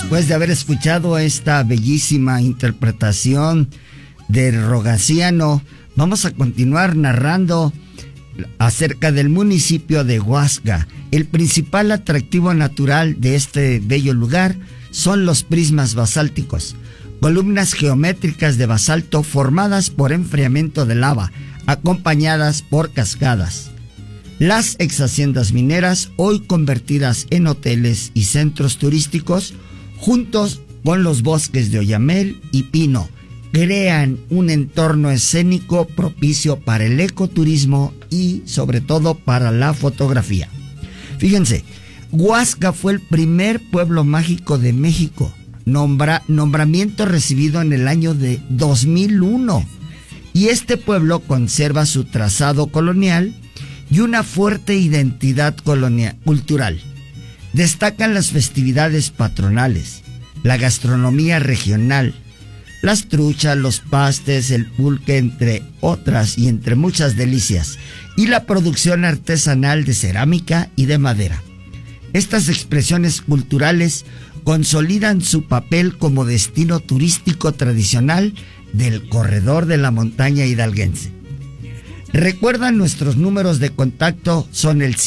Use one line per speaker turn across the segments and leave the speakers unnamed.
Después de haber escuchado esta bellísima interpretación de Rogaciano, vamos a continuar narrando acerca del municipio de Huasca. El principal atractivo natural de este bello lugar son los prismas basálticos, columnas geométricas de basalto formadas por enfriamiento de lava, acompañadas por cascadas. Las exhaciendas mineras, hoy convertidas en hoteles y centros turísticos, juntos con los bosques de oyamel y pino, crean un entorno escénico propicio para el ecoturismo y sobre todo para la fotografía. Fíjense, Huasca fue el primer pueblo mágico de México, nombramiento recibido en el año de 2001, y este pueblo conserva su trazado colonial y una fuerte identidad cultural. Destacan las festividades patronales, la gastronomía regional, las truchas, los pastes, el pulque, entre otras y entre muchas delicias, y la producción artesanal de cerámica y de madera. Estas expresiones culturales consolidan su papel como destino turístico tradicional del corredor de la montaña hidalguense. Recuerdan, nuestros números de contacto son el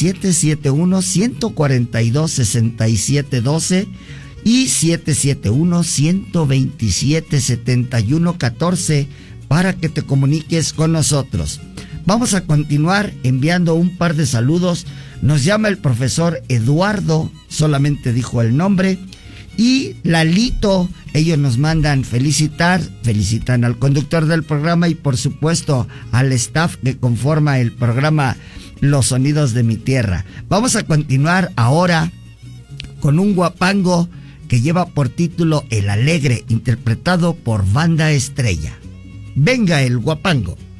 771-142-6712 y 771-127-7114 para que te comuniques con nosotros. Vamos a continuar enviando un par de saludos. Nos llama el profesor Eduardo, solamente dijo el nombre, y Lalito. Ellos nos mandan felicitan al conductor del programa y por supuesto al staff que conforma el programa Los Sonidos de mi Tierra. Vamos a continuar ahora con un guapango que lleva por título El Alegre, interpretado por Banda Estrella. Venga el guapango.